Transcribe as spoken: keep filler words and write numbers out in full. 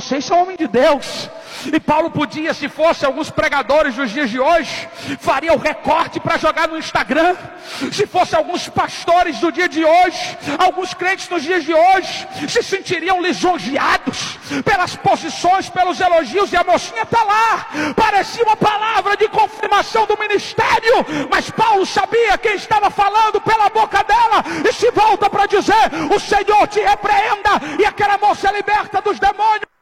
vocês são homens de Deus. E Paulo podia, se fosse alguns pregadores dos dias de hoje, faria o recorte para jogar no Instagram. Se fosse alguns pastores do dia de hoje, alguns crentes dos dias de hoje, se sentiriam lisonjeados pelas posições, pelos elogios, e a mocinha está lá, parecia uma palavra de confirmação do ministério, mas Paulo sabia quem estava falando pela boca dela, e se volta para dizer: o Senhor te repreenda, e aquela moça é liberta dos demônios.